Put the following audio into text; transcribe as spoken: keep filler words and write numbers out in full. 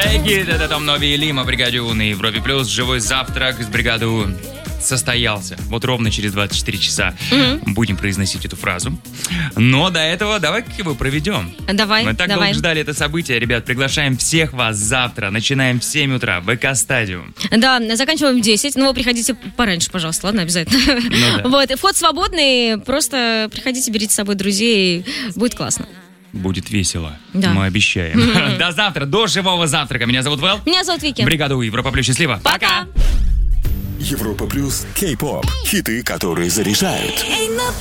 Take it, это Том Нови и Лима, бригаде У на Европе Плюс. Живой завтрак с бригадой У состоялся. Вот ровно через двадцать четыре часа mm-hmm. будем произносить эту фразу. Но до этого давай его проведем. Давай, Мы так давай. долго ждали это событие. Ребят, приглашаем всех вас завтра. Начинаем в семь утра в ВК-стадиум. Да, заканчиваем в десять. Ну, вы приходите пораньше, пожалуйста, ладно, обязательно. Ну, да. Вот, вход свободный. Просто приходите, берите с собой друзей. Будет классно. Будет весело. Да. Мы обещаем. Mm-hmm. До завтра, до живого завтрака. Меня зовут Вэл. Меня зовут Вики. Бригада У, Европа Плюс. Счастливо. Пока. Европа Плюс, Кей-поп. Хиты, которые заряжают.